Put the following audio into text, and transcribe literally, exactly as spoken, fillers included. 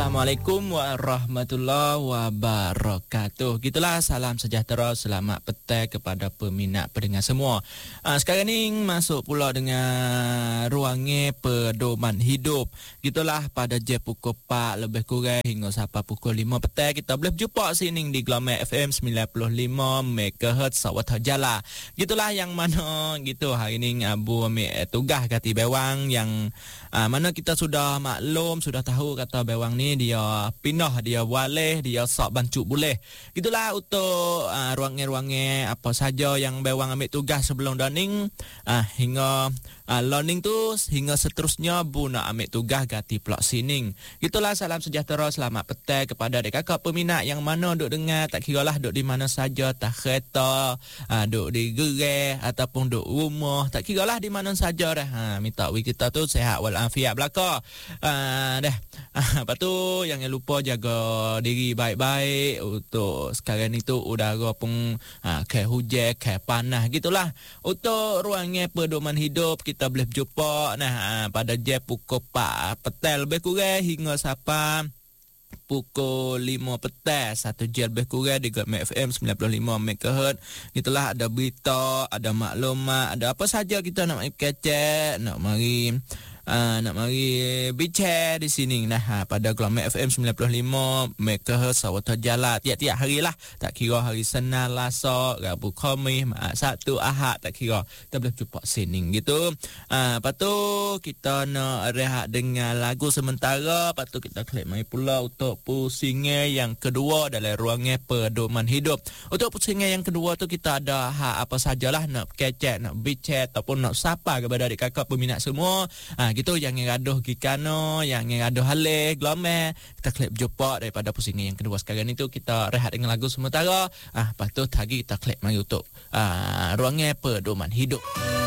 Assalamualaikum warahmatullahi wabarakatuh. Gitulah, salam sejahtera, selamat petang kepada peminat pendengar semua. Uh, sekarang ni masuk pula dengan ruangnya pedoman hidup. Gitulah, pada jam pukul empat lebih kurang hingga sampai pukul lima petang kita boleh berjumpa sini di Gelombang F M sembilan puluh lima megahertz Sawat Jala. Gitulah yang mana gitu hari ni Abu ambil tugas kati bewang yang uh, mana kita sudah maklum, sudah tahu kata bewang ni dia pindah, dia waleh, dia sok bancu boleh. Gitulah untuk uh, ruangnya-ruangnya apa saja yang bewang ambil tugas sebelum daning uh, hingga uh, learning tu hingga seterusnya bu nak ambil tugas ganti plot sining. Gitulah, salam sejahtera, selamat petang kepada adik kakak peminat yang mana duk dengar, tak kira lah duk di mana saja, tak kereta, uh, duk di gerai ataupun duk rumah, tak kira lah di mana saja dah. Ha, minta wi kita tu sehat walafiat belaka. Uh, dah. Uh, lepas tu jangan lupa jaga diri baik-baik. Untuk sekarang ni tu udara pun uh, kayak hujan, kayak panas gitulah. Untuk ruangnya pedoman hidup kita boleh berjumpa nah uh, pada jam pukul empat petang lebih kurang hingga sampai pukul lima petang, satu jam lebih kurang di Gelombang F M sembilan puluh lima megahertz. Gitulah, ada berita, ada maklumat, ada apa saja kita nak mari kecek, nak mari Uh, nak mari bicara di sini nah ha, pada Gelombang F M sembilan puluh lima megahertz Sawat Jala tiap-tiap hari lah, tak kira hari Senin, Selasa, Rabu, Khamis, Sabtu, Ahad, tak kira kita boleh jumpa sini gitu. Uh, lepas tu kita nak rehat dengan lagu sementara, lepas tu kita klik mai pula untuk pusingan yang kedua dalam ruangnya pedoman hidup. Untuk pusingan yang kedua tu kita ada hak apa sajalah nak kecek, nak bicara ataupun nak sapa kepada adik kakak peminat semua. Uh, gitu, yang ngaduh gikano, yang ngaduh hale Gelombang, kita klik berjumpa daripada pusingan yang kedua. Sekarang itu kita rehat dengan lagu sementara. Ah, lepas tu lagi kita klik mari untuk ah, ruangnya pedoman hidup.